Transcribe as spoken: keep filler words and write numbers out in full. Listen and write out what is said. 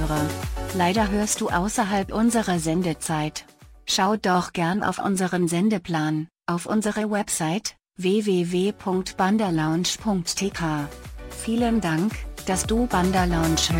Zuhörer. Leider hörst du außerhalb unserer Sendezeit. Schau doch gern auf unseren Sendeplan, auf unsere Website, w w w punkt bandalounge punkt t k. Vielen Dank, dass du Banda Lounge hörst.